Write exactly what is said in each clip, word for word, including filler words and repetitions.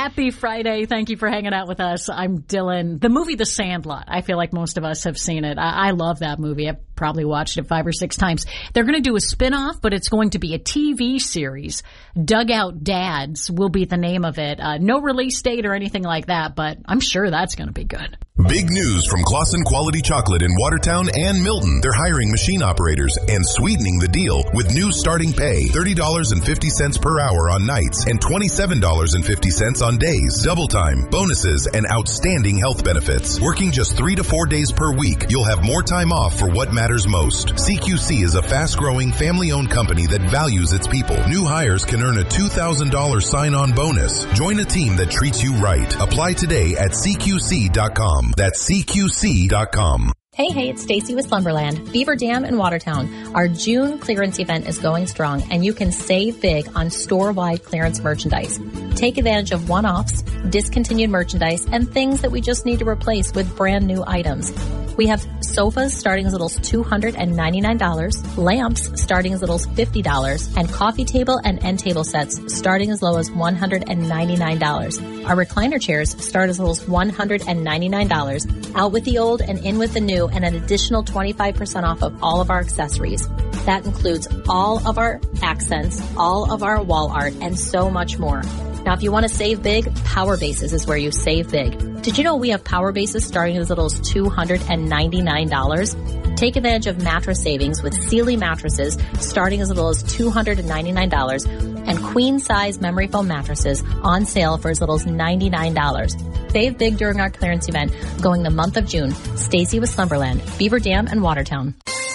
Happy Friday. Thank you for hanging out with us. I'm Dylan. The movie The Sandlot. I feel like most of us have seen it. I, I love that movie. I've probably watched it five or six times. They're going to do a spinoff, but it's going to be a T V series. Dugout Dads will be the name of it. Uh, no release date or anything like that, but I'm sure that's going to be good. Big news from Claussen Quality Chocolate in Watertown and Milton. They're hiring machine operators and sweetening the deal with new starting pay, thirty dollars and fifty cents per hour on nights and twenty-seven dollars and fifty cents on days. Double time, bonuses, and outstanding health benefits. Working just three to four days per week, you'll have more time off for what matters most. C Q C is a fast-growing, family-owned company that values its people. New hires can earn a two thousand dollars sign-on bonus. Join a team that treats you right. Apply today at C Q C dot com. That's C Q C dot com. Hey, hey, it's Stacy with Slumberland, Beaver Dam in Watertown. Our June clearance event is going strong, and you can save big on store-wide clearance merchandise. Take advantage of one-offs, discontinued merchandise, and things that we just need to replace with brand new items. We have sofas starting as little as two hundred ninety-nine dollars, lamps starting as little as fifty dollars, and coffee table and end table sets starting as low as one hundred ninety-nine dollars. Our recliner chairs start as little as one hundred ninety-nine dollars. Out with the old and in with the new, and an additional twenty-five percent off of all of our accessories. That includes all of our accents, all of our wall art, and so much more. Now, if you want to save big, Power Bases is where you save big. Did you know we have Power Bases starting as little as two hundred ninety-nine dollars? Take advantage of mattress savings with Sealy mattresses starting as little as two hundred ninety-nine dollars and queen-size memory foam mattresses on sale for as little as ninety-nine dollars. Save big during our clearance event going the month of June. Stacy with Slumberland, Beaver Dam, and Watertown.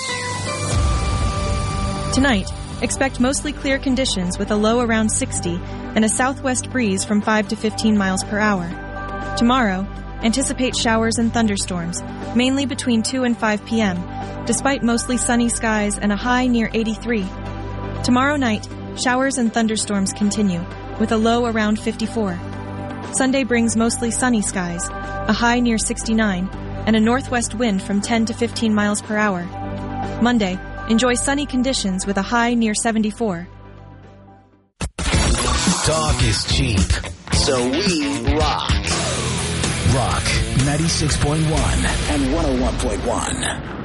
Tonight, expect mostly clear conditions with a low around sixty and a southwest breeze from five to fifteen miles per hour. Tomorrow, anticipate showers and thunderstorms, mainly between two and five p.m., despite mostly sunny skies and a high near eighty-three. Tomorrow night, showers and thunderstorms continue, with a low around fifty-four. Sunday brings mostly sunny skies, a high near sixty-nine, and a northwest wind from ten to fifteen miles per hour. Monday, enjoy sunny conditions with a high near seventy-four. Talk is cheap, so we rock. Rock ninety-six point one and one oh one point one.